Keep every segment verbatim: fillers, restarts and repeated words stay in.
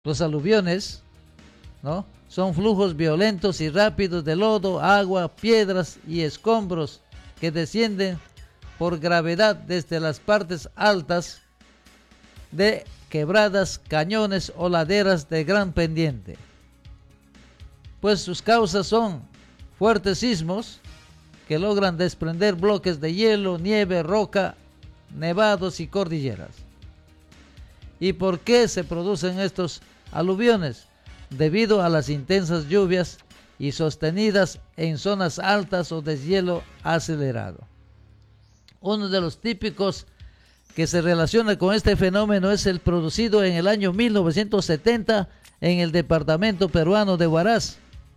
Los aluviones, ¿no?, son flujos violentos y rápidos de lodo, agua, piedras y escombros que descienden por gravedad desde las partes altas de quebradas, cañones o laderas de gran pendiente. Pues sus causas son fuertes sismos que logran desprender bloques de hielo, nieve, roca, nevados y cordilleras. ¿Y por qué se producen estos aluviones? Debido a las intensas lluvias y sostenidas en zonas altas o deshielo acelerado. Uno de los típicos que se relaciona con este fenómeno es el producido en el año mil novecientos setenta en el departamento peruano de Huaraz,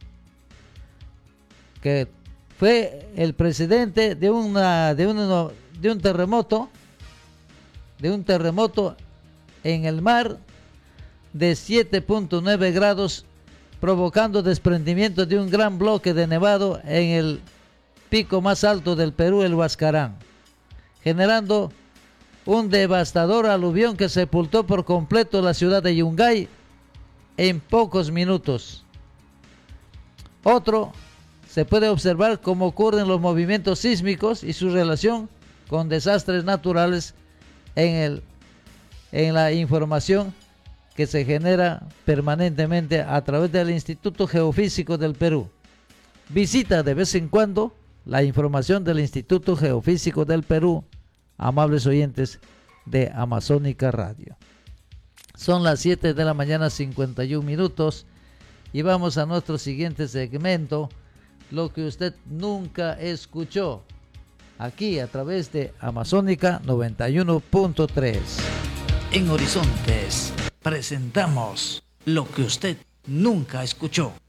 que fue el precedente de, una, de, uno, de un terremoto, de un terremoto en el mar de siete punto nueve grados, provocando desprendimiento de un gran bloque de nevado en el pico más alto del Perú, el Huascarán, generando un devastador aluvión que sepultó por completo la ciudad de Yungay en pocos minutos. Otro se puede observar cómo ocurren los movimientos sísmicos y su relación con desastres naturales en, el, en la información que se genera permanentemente a través del Instituto Geofísico del Perú. Visita de vez en cuando la información del Instituto Geofísico del Perú, amables oyentes de Amazónica Radio. Son las siete de la mañana, cincuenta y un minutos, y vamos a nuestro siguiente segmento, lo que usted nunca escuchó, aquí a través de Amazónica noventa y uno punto tres. En Horizontes presentamos lo que usted nunca escuchó.